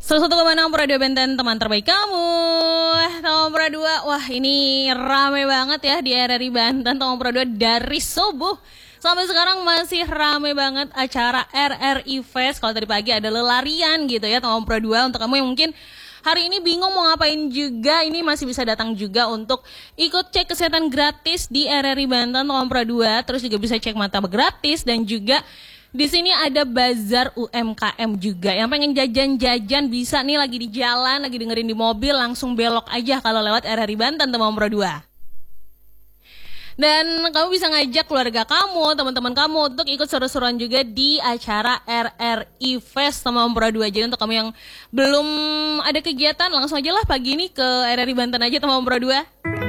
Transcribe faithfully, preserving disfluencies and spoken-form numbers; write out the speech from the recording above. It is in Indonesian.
seratus satu koma enam Pro dua Benten, teman terbaik kamu. Teman Pro dua, wah ini rame banget ya di R R I Banten. Teman Pro dua dari subuh sampai sekarang masih rame banget acara R R I Fest. Kalau tadi pagi ada lelarian gitu ya Teman Pro dua. Untuk kamu yang mungkin hari ini bingung mau ngapain juga, ini masih bisa datang juga untuk ikut cek kesehatan gratis di R R I Banten Teman Pro dua. Terus juga bisa cek mata gratis dan juga di sini ada bazar U M K M juga. Yang pengen jajan-jajan bisa nih lagi di jalan, lagi dengerin di mobil, langsung belok aja kalau lewat R R I Banten Teman Pro dua. Dan kamu bisa ngajak keluarga kamu, teman-teman kamu untuk ikut seru-seruan juga di acara R R I Fest Teman Pro dua. Jadi untuk kamu yang belum ada kegiatan, langsung aja lah pagi ini ke R R I Banten aja Teman Pro dua.